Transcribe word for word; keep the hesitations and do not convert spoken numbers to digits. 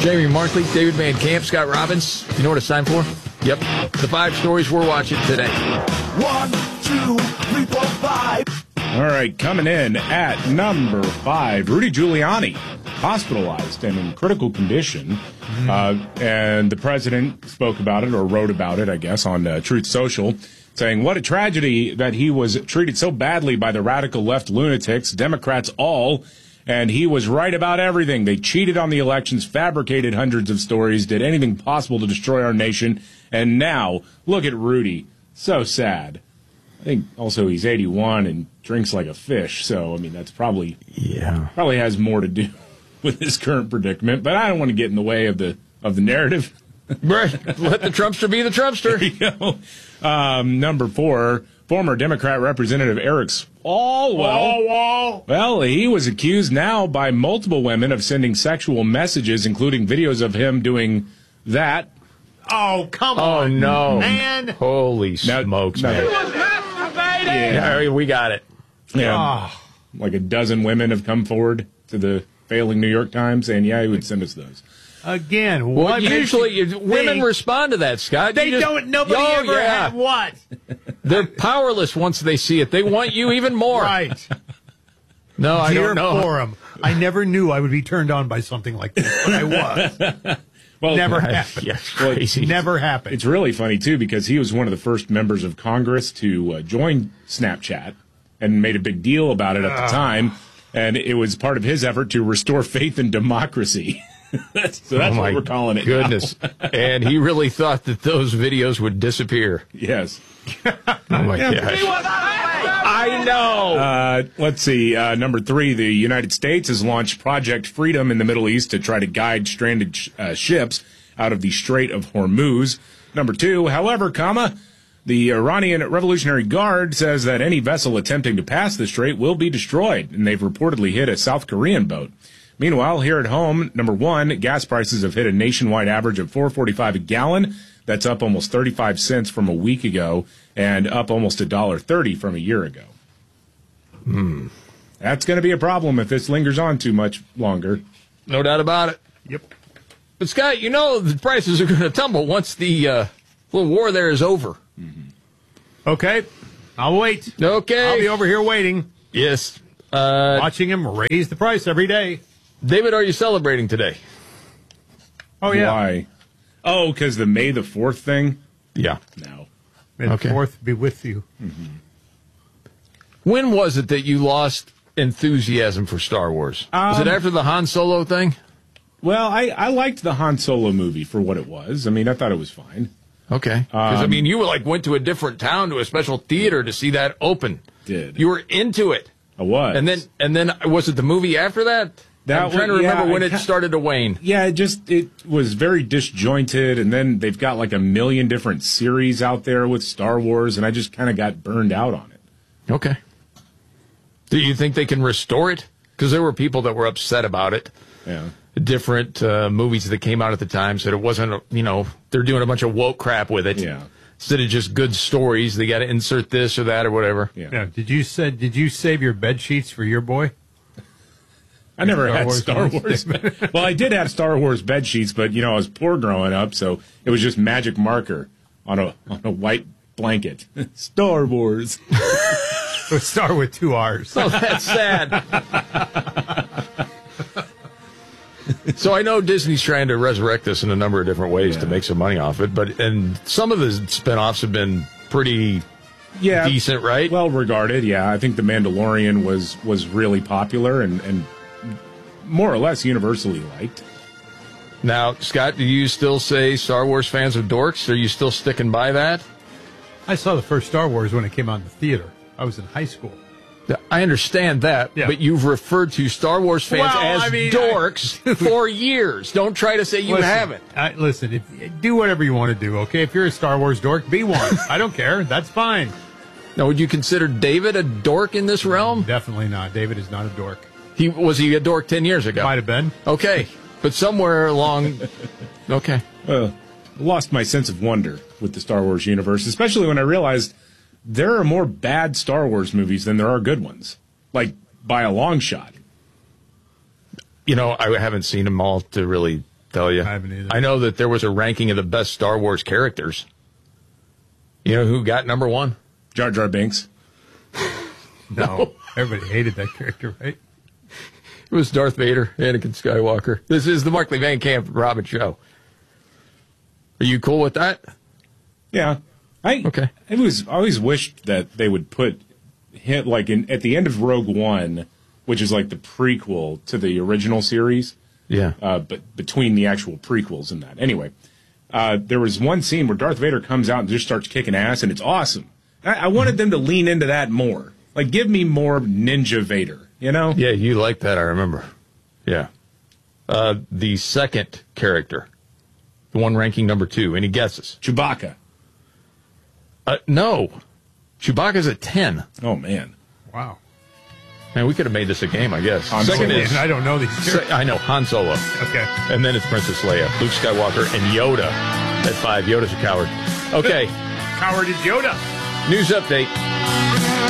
Jamie Markley, David Van Camp, Scott Robbins. You know what it's time for? Yep. The five stories we're watching today. One, two, three, four, five. All right, coming in at number five, Rudy Giuliani, hospitalized and in critical condition. Mm. Uh, and the president spoke about it, or wrote about it, I guess, on uh, Truth Social, saying, what a tragedy that he was treated so badly by the radical left lunatics, Democrats all, and he was right about everything. They cheated on the elections, fabricated hundreds of stories, did anything possible to destroy our nation, and now, look at Rudy. So sad. I think also he's eighty-one and drinks like a fish, so, I mean, that's probably yeah probably has more to do with his current predicament, but I don't want to get in the way of the of the narrative. Right. Let the Trumpster be the Trumpster. There you go. Um, number four, former Democrat Representative Eric Swalwell. Wall. Well, he was accused now by multiple women of sending sexual messages, including videos of him doing that. Oh, come Oh, on. no. Man. Holy Now- smokes, now- man. Yeah. Yeah, we got it. Yeah. Oh. Like a dozen women have come forward to the failing New York Times saying, yeah, he would send us those. Again, Well, what makes usually you you- women think respond to that, Scott. They You just- don't. Nobody Oh, ever yeah. had what? They're powerless once they see it. They want you even more. Right. No, I Dear don't know. Forum, I never knew I would be turned on by something like this, but I was. Well, Never I- happened. Yeah, it's crazy. Never happened. It's really funny, too, because he was one of the first members of Congress to uh, join Snapchat and made a big deal about it at the time. And it was part of his effort to restore faith in democracy. that's, so that's Oh, what my we're calling it. Goodness. And he really thought that those videos would disappear. now. Yes. Oh, my gosh. I know. Uh, let's see. Uh, number three, the United States has launched Project Freedom in the Middle East to try to guide stranded sh- uh, ships out of the Strait of Hormuz. Number two, however, comma, the Iranian Revolutionary Guard says that any vessel attempting to pass the strait will be destroyed, and they've reportedly hit a South Korean boat. Meanwhile, here at home, number one, gas prices have hit a nationwide average of four dollars and forty-five cents a gallon. That's up almost thirty-five cents from a week ago and up almost one dollar and thirty cents from a year ago. Hmm. That's going to be a problem if this lingers on too much longer. No doubt about it. Yep. But, Scott, you know the prices are going to tumble once the uh, little war there is over. Okay. I'll wait. Okay. I'll be over here waiting, Yes. Uh, watching him raise the price every day. David, are you celebrating today? Oh, yeah. Why? Oh, because the May the fourth thing? Yeah. No. May the Okay. fourth be with you. When was it that you lost enthusiasm for Star Wars? was it Um, after the Han Solo thing? Well, I, I liked the Han Solo movie for what it was. I mean, I thought it was fine. Okay. Because, I Um, mean, you were like went to a different town to a special theater to see that open. Did. You were into it. I was. And then, and then was it the movie after that? That I'm trying to was- remember yeah, when I it ca- started to wane. Yeah, it just, it was very disjointed, and then they've got like a million different series out there with Star Wars, and I just kind of got burned out on it. Okay. Do you think they can restore it? Because there were people that were upset about it. Yeah. Different uh, movies that came out at the time said it wasn't, a, you know, they're doing a bunch of woke crap with it. Yeah. Instead of just good stories, they got to insert this or that or whatever. Yeah. Yeah. Did you said Did you save your bed sheets for your boy? I never Star had Wars Star ones? Wars. Well, I did have Star Wars bed sheets, but, you know, I was poor growing up, so it was just magic marker on a on a white blanket. Star Wars. It would start with two R's. Oh, that's sad. So I know Disney's trying to resurrect this in a number of different ways Yeah. to make some money off it, but and some of the spinoffs have been pretty Yeah. decent, right? Well regarded, yeah. I think The Mandalorian was was really popular and, and more or less universally liked. Now, Scott, do you still say Star Wars fans are dorks? Are you still sticking by that? I saw the first Star Wars when it came out in the theater. I was in high school. I understand that, Yeah. but you've referred to Star Wars fans Well, as I mean, dorks for years. Don't try to say you listen, haven't. I, listen, if, do whatever you want to do, okay? If you're a Star Wars dork, be one. I don't care. That's fine. Now, would you consider David a dork in this realm? Definitely not. David is not a dork. He was he a dork ten years ago? Might have been. Okay, but somewhere along, okay. Uh, lost my sense of wonder with the Star Wars universe, especially when I realized there are more bad Star Wars movies than there are good ones. Like, by a long shot. You know, I haven't seen them all to really tell you. I haven't either. I know that there was a ranking of the best Star Wars characters. You know who got number one? Jar Jar Binks. No. Everybody hated that character, right? It was Darth Vader, Anakin Skywalker. This is the Markley Van Camp Robin Show. Are you cool with that? Yeah. I Okay. I was I always wished that they would put him like in at the end of Rogue One, which is like the prequel to the original series. Yeah. Uh, but between the actual prequels and that. Anyway, uh, there was one scene where Darth Vader comes out and just starts kicking ass, and it's awesome. I, I wanted them to lean into that more. Like, give me more Ninja Vader, you know? Yeah, you like that, I remember. Yeah. Uh, the second character, the one ranking number two. Any guesses? Chewbacca. Uh, no. Chewbacca's at ten. Oh, man. Wow. Man, we could have made this a game, I guess. Han Second Solo. is, I don't know these se- characters. I know, Han Solo. Okay. And then it's Princess Leia, Luke Skywalker, and Yoda at five. Yoda's a coward. Okay, Coward is Yoda. news update.